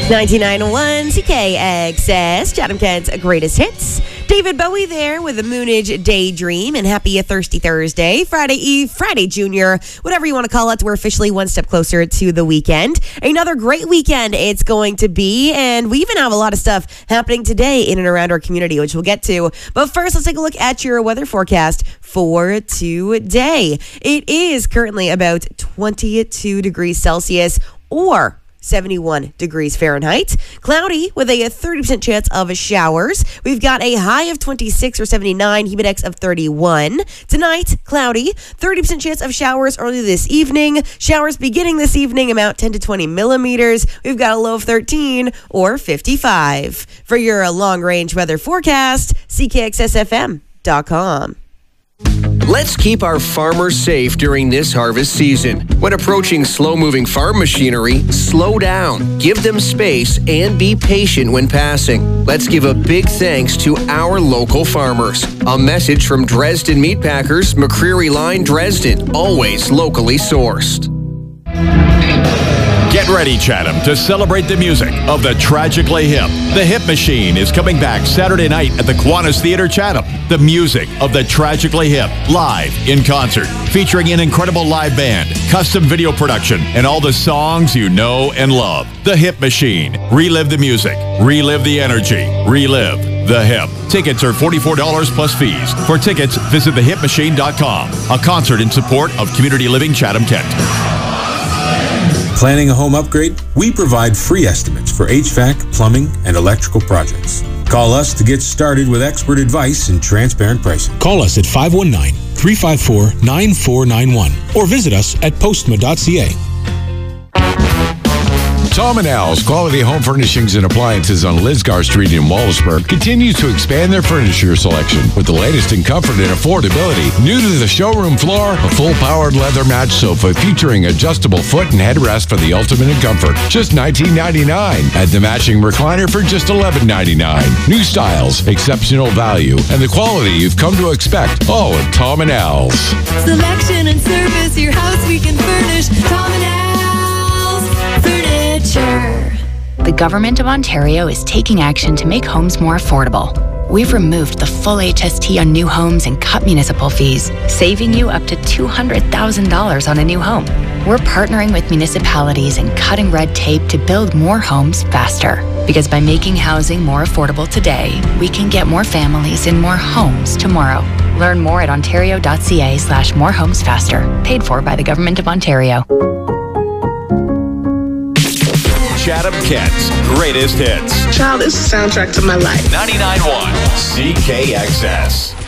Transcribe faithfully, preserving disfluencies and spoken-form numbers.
ninety-nine point one C K X S, Chatham Kent's greatest hits. David Bowie there with a Moonage Daydream, and happy Thirsty Thursday, Friday Eve, Friday Junior, whatever you want to call it. We're officially one step closer to the weekend. Another great weekend it's going to be, and we even have a lot of stuff happening today in and around our community, which we'll get to. But first, let's take a look at your weather forecast for today. It is currently about twenty-two degrees Celsius, or seventy-one degrees Fahrenheit. Cloudy with a thirty percent chance of showers. We've got a high of twenty-six or seventy-nine, humidex of thirty-one. Tonight, cloudy, thirty percent chance of showers early this evening. Showers beginning this evening, about ten to twenty millimeters. We've got a low of thirteen or fifty-five. For your long-range weather forecast, C K X S F M dot com. Let's keep our farmers safe during this harvest season. When approaching slow-moving farm machinery, slow down, give them space, and be patient when passing. Let's give a big thanks to our local farmers. A message from Dresden Meat Packers, McCreary Line, Dresden, always locally sourced. Get ready, Chatham, to celebrate the music of the Tragically Hip. The Hip Machine is coming back Saturday night at the Kiwanis Theatre, Chatham. The music of the Tragically Hip, live in concert, featuring an incredible live band, custom video production, and all the songs you know and love. The Hip Machine. Relive the music. Relive the energy. Relive the hip. Tickets are forty-four dollars plus fees. For tickets, visit the hip machine dot com. A concert in support of Community Living Chatham Kent. Planning a home upgrade? We provide free estimates for H V A C, plumbing, and electrical projects. Call us to get started with expert advice and transparent pricing. Call us at five one nine, three five four, nine four nine one or visit us at postma dot c a. Tom and Al's Quality Home Furnishings and Appliances on Lisgar Street in Wallaceburg continues to expand their furniture selection with the latest in comfort and affordability. New to the showroom floor, a full-powered leather match sofa featuring adjustable foot and headrest for the ultimate in comfort, just nineteen ninety-nine dollars. Add the matching recliner for just eleven ninety-nine. New styles, exceptional value, and the quality you've come to expect. All at Tom and Al's. Selection and service, your house we can furnish. Tom and Al's Furniture. The Government of Ontario is taking action to make homes more affordable. We've removed the full H S T on new homes and cut municipal fees, saving you up to two hundred thousand dollars on a new home. We're partnering with municipalities and cutting red tape to build more homes faster. Because by making housing more affordable today, we can get more families in more homes tomorrow. Learn more at ontario dot c a slash more homes faster. Paid for by the Government of Ontario. Chatham Kent's greatest hits. Child, it's the soundtrack to my life. ninety-nine point one C K X S.